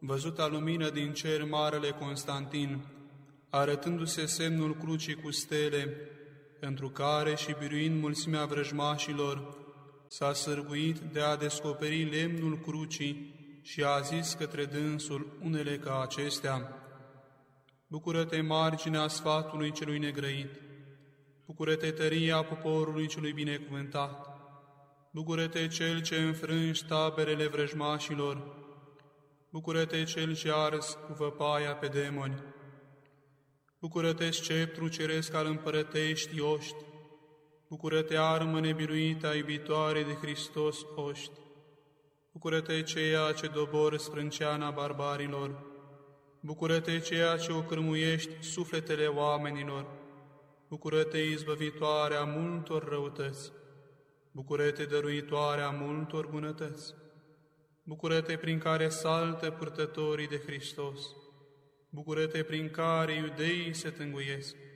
văzuta lumină din cer marele Constantin, arătându-se semnul crucii cu stele, pentru care și biruind mulțimea vrăjmașilor, s-a sârguit de a descoperi lemnul crucii și a zis către dânsul unele ca acestea: Bucură-te, marginea sfatului celui negrăit! Bucură-te, tăria poporului celui binecuvântat! Bucură-te, cel ce înfrângi taberele vrăjmașilor! Bucură-te, cel ce ars cu văpaia pe demoni! Bucură-te, sceptru ceresc al împărătești oști! Bucură-te, armă nebiruită a iubitoare de Hristos oști! Bucură-te, ceea ce dobori sprânceana barbarilor! Bucură-te, ceea ce ocârmuiești sufletele oamenilor! Bucură-te, izbăvitoarea multor răutăți! Bucură-te, dăruitoarea multor bunătăți! Bucură-te, prin care saltă purtătorii de Hristos! Bucură-te, prin care iudeii se tânguiesc!